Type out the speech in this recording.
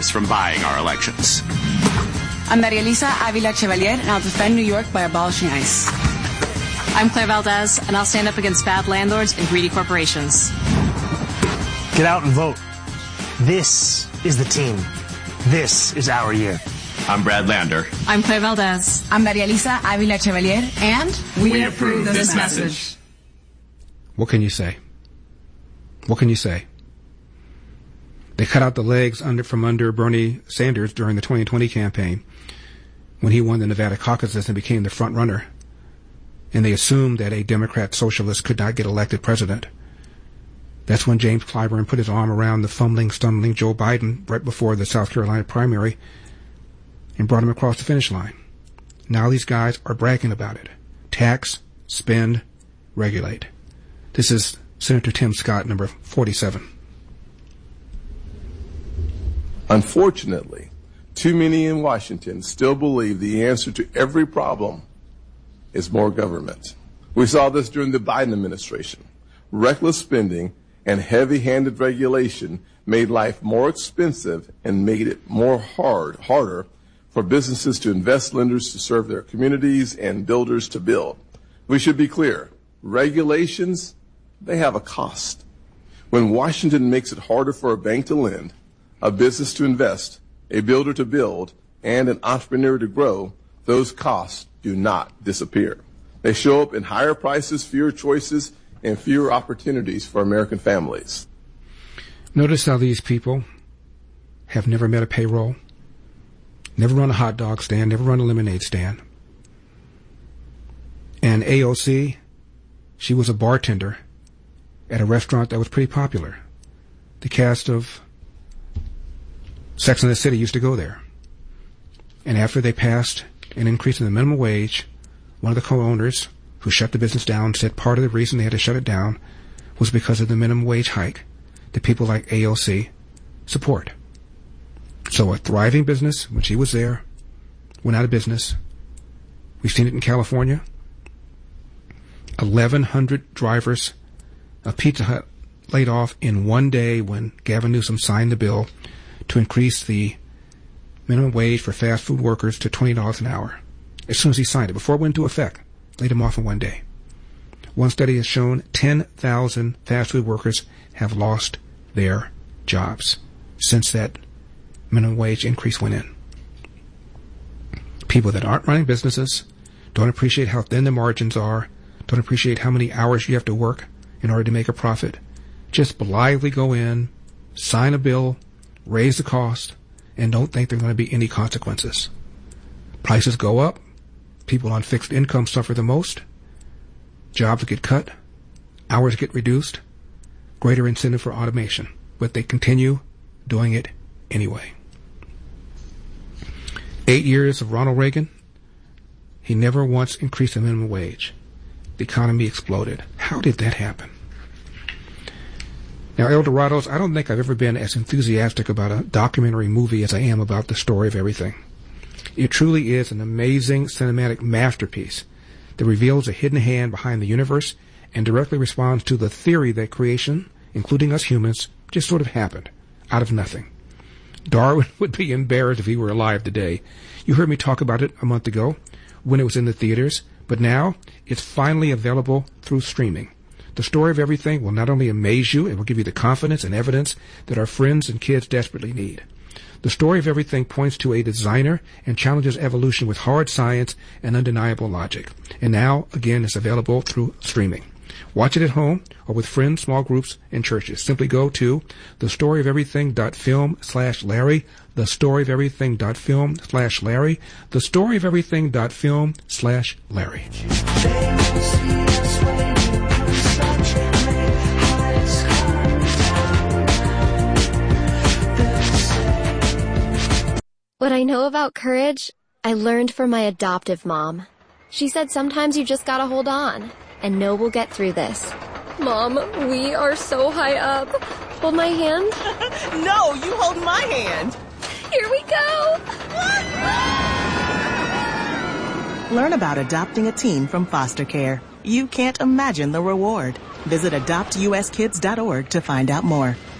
us from buying our elections. I'm Maria Elisa Avila Chevalier, and I'll defend New York by abolishing ICE. I'm Claire Valdez, and I'll stand up against bad landlords and greedy corporations. Get out and vote. This is the team. This is our year. I'm Brad Lander. I'm Claire Valdez. I'm Maria Elisa Avila Chevalier, and we approve this message. What can you say? What can you say? They cut out the legs from under Bernie Sanders during the 2020 campaign when he won the Nevada caucuses and became the front runner. And they assumed that a Democrat socialist could not get elected president. That's when James Clyburn put his arm around the fumbling, stumbling Joe Biden right before the South Carolina primary and brought him across the finish line. Now these guys are bragging about it. Tax, spend, regulate. This is Senator Tim Scott, number 47. Unfortunately, too many in Washington still believe the answer to every problem is more government. We saw this during the Biden administration. Reckless spending and heavy-handed regulation made life more expensive and made it harder for businesses to invest, lenders to serve their communities, and builders to build. We should be clear. Regulations, they have a cost. When Washington makes it harder for a bank to lend, a business to invest, a builder to build, and an entrepreneur to grow, those costs do not disappear. They show up in higher prices, fewer choices, and fewer opportunities for American families. Notice how these people have never met a payroll, never run a hot dog stand, never run a lemonade stand. And AOC, she was a bartender at a restaurant that was pretty popular. The cast of Sex and the City used to go there. And after they passed an increase in the minimum wage, one of the co-owners who shut the business down said part of the reason they had to shut it down was because of the minimum wage hike that people like AOC support. So a thriving business, when she was there, went out of business. We've seen it in California. 1,100 drivers of Pizza Hut laid off in one day when Gavin Newsom signed the bill to increase the minimum wage for fast food workers to $20 an hour. As soon as he signed it, before it went into effect, laid them off in one day. One study has shown 10,000 fast food workers have lost their jobs since that minimum wage increase went in. People that aren't running businesses don't appreciate how thin the margins are, don't appreciate how many hours you have to work in order to make a profit. Just blithely go in, sign a bill, raise the cost, and don't think there are going to be any consequences. Prices go up. People on fixed income suffer the most. Jobs get cut. Hours get reduced. Greater incentive for automation. But they continue doing it anyway. 8 years of Ronald Reagan, he never once increased the minimum wage. The economy exploded. How did that happen? Now, El Dorados, I don't think I've ever been as enthusiastic about a documentary movie as I am about The Story of Everything. It truly is an amazing cinematic masterpiece that reveals a hidden hand behind the universe and directly responds to the theory that creation, including us humans, just sort of happened out of nothing. Darwin would be embarrassed if he were alive today. You heard me talk about it a month ago when it was in the theaters, but now it's finally available through streaming. The Story of Everything will not only amaze you, it will give you the confidence and evidence that our friends and kids desperately need. The Story of Everything points to a designer and challenges evolution with hard science and undeniable logic. And now, again, it's available through streaming. Watch it at home or with friends, small groups, and churches. Simply go to thestoryoferything.film/Larry, thestoryoferything.film/Larry, thestoryoferything.film/Larry. What I know about courage, I learned from my adoptive mom. She said sometimes you just gotta hold on and know we'll get through this. Mom, we are so high up. Hold my hand. No, you hold my hand. Here we go. Learn about adopting a teen from foster care. You can't imagine the reward. Visit adoptuskids.org to find out more.